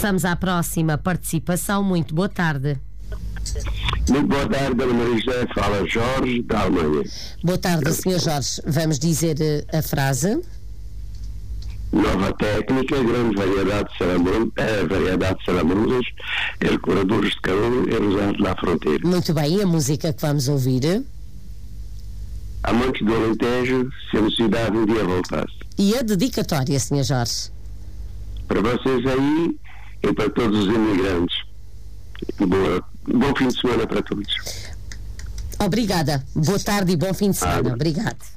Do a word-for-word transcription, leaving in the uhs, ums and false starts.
Passamos à próxima participação. Muito boa tarde. Muito boa tarde, Dona Maria José. Fala Jorge, da Alemanha. Boa tarde, senhor Jorge. Vamos dizer a frase. Nova técnica, grande variedade de salamones, eh, variedade de salamones, el curadores de calor é usado na fronteira. Muito bem, e a música que vamos ouvir? Amantes do Alentejo, se a necessidade um dia voltasse. E a dedicatória, senhor Jorge? Para vocês aí e para todos os imigrantes. Boa, bom fim de semana para todos. Obrigada. Boa tarde e bom fim de semana. Ah, Obrigada.